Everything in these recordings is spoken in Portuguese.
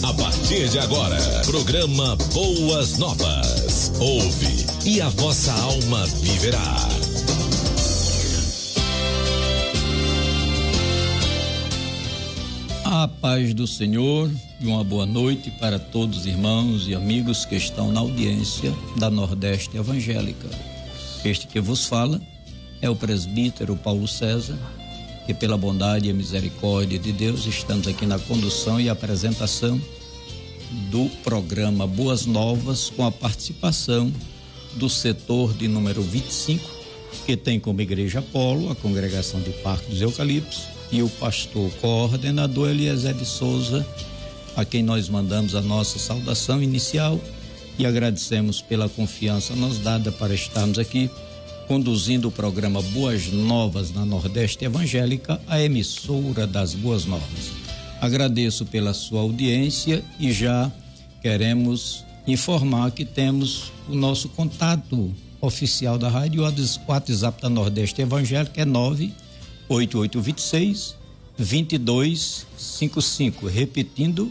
A partir de agora, programa Boas Novas. Ouve e a vossa alma viverá. A paz do Senhor e uma boa noite para todos os irmãos e amigos que estão na audiência da Nordeste Evangélica. Este que vos fala é o presbítero Paulo César, que pela bondade e misericórdia de Deus estamos aqui na condução e apresentação do programa Boas Novas, com a participação do setor de número 25, que tem como igreja Apolo a congregação de Parque dos Eucaliptos, e o pastor coordenador Eliezer de Souza, a quem nós mandamos a nossa saudação inicial e agradecemos pela confiança nos dada para estarmos aqui conduzindo o programa Boas Novas na Nordeste Evangélica, a emissora das Boas Novas. Agradeço pela sua audiência e já queremos informar que temos o nosso contato oficial da rádio, o WhatsApp da Nordeste Evangélica é 98826-2255, repetindo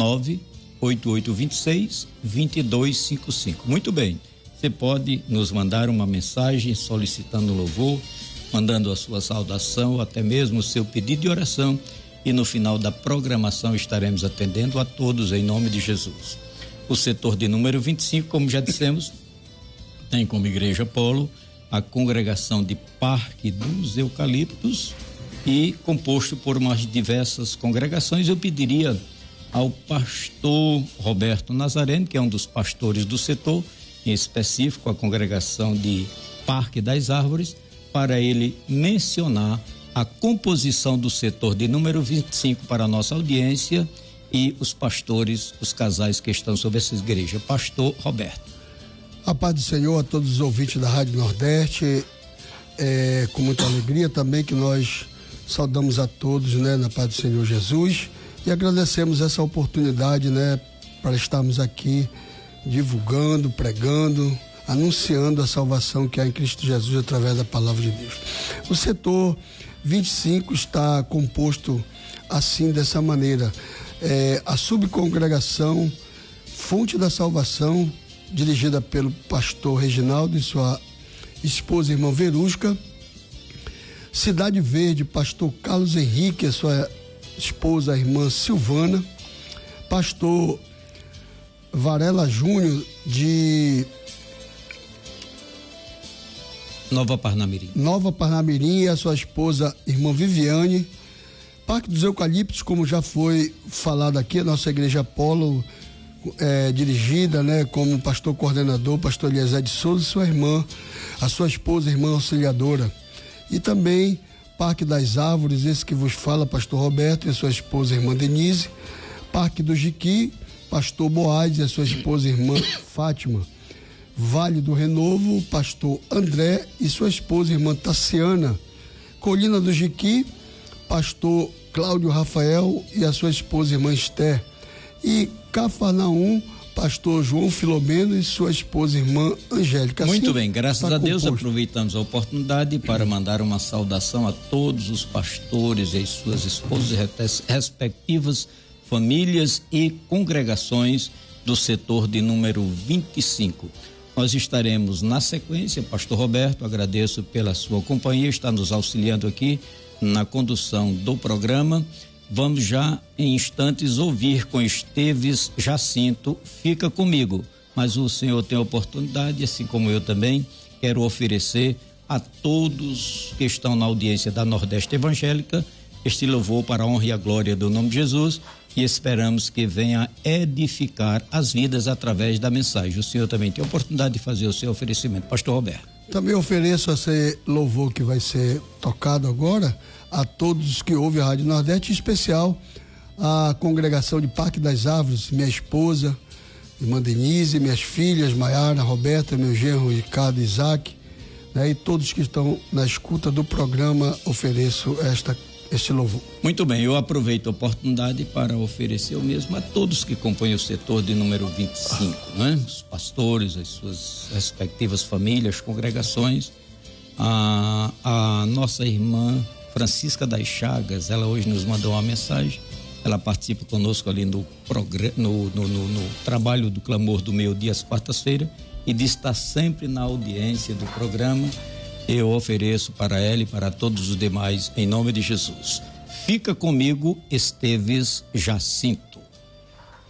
98826-2255. Muito bem. Você pode nos mandar uma mensagem solicitando louvor, mandando a sua saudação, ou até mesmo o seu pedido de oração, e no final da programação estaremos atendendo a todos em nome de Jesus. O setor de número 25, como já dissemos, tem como igreja Apolo a congregação de Parque dos Eucaliptos e composto por umas diversas congregações. Eu pediria ao pastor Roberto Nazareno, que é um dos pastores do setor, em específico a congregação de Parque das Árvores, para ele mencionar a composição do setor de número 25 para a nossa audiência e os pastores, os casais que estão sobre essa igreja. Pastor Roberto. A paz do Senhor a todos os ouvintes da Rádio Nordeste, com muita alegria também que nós saudamos a todos, né, na paz do Senhor Jesus, e agradecemos essa oportunidade, né, para estarmos aqui divulgando, pregando, anunciando a salvação que há em Cristo Jesus através da palavra de Deus. O setor 25 está composto assim, dessa maneira: a subcongregação Fonte da Salvação, dirigida pelo pastor Reginaldo e sua esposa, irmã Verusca. Cidade Verde, pastor Carlos Henrique e sua esposa, a irmã Silvana. Pastor Varela Júnior, de Nova Parnamirim e a sua esposa, irmã Viviane. Parque dos Eucaliptos, como já foi falado aqui, a nossa igreja Apolo, dirigida, né, como pastor coordenador, pastor Eliezer de Souza e sua irmã, a sua esposa, irmã auxiliadora. E também Parque das Árvores, esse que vos fala, pastor Roberto e a sua esposa, irmã Denise. Parque do Jiqui, pastor Boaz e a sua esposa, irmã Fátima. Vale do Renovo, pastor André e sua esposa, irmã Tassiana. Colina do Jiqui, pastor Cláudio Rafael e a sua esposa, irmã Esther. E Cafarnaum, pastor João Filomeno e sua esposa, irmã Angélica. Muito assim, bem, graças a Deus aproveitamos a oportunidade para mandar uma saudação a todos os pastores e as suas esposas e respectivas famílias e congregações do setor de número 25. Nós estaremos na sequência, pastor Roberto, agradeço pela sua companhia, está nos auxiliando aqui na condução do programa. Vamos já em instantes ouvir com Esteves Jacinto, Fica Comigo, mas o senhor tem a oportunidade, assim como eu também, quero oferecer a todos que estão na audiência da Nordeste Evangélica este louvor para a honra e a glória do nome de Jesus, e esperamos que venha edificar as vidas através da mensagem. O senhor também tem a oportunidade de fazer o seu oferecimento, pastor Roberto. Também ofereço esse louvor que vai ser tocado agora a todos os que ouvem a Rádio Nordeste, em especial a congregação de Parque das Árvores, minha esposa, irmã Denise, minhas filhas, Maiara, Roberta, meu genro Ricardo, Isaac, né, e todos que estão na escuta do programa, ofereço este louvor. Muito bem, eu aproveito a oportunidade para oferecer o mesmo a todos que compõem o setor de número 25, né? Os pastores, as suas respectivas famílias, congregações, a nossa irmã Francisca das Chagas, ela hoje nos mandou uma mensagem Ela participa conosco ali no trabalho do Clamor do Meio-Dia às quartas-feiras e de estar sempre na audiência do programa. Eu ofereço para ela e para todos os demais, em nome de Jesus. Fica comigo, Esteves Jacinto.